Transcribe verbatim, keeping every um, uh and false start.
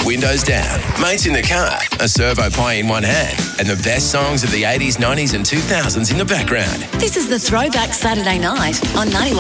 windows down, mates in the car, a servo pie in one hand, and the best songs of the eighties, nineties and two thousands in the background. This is the Throwback Saturday Night on ninety-one.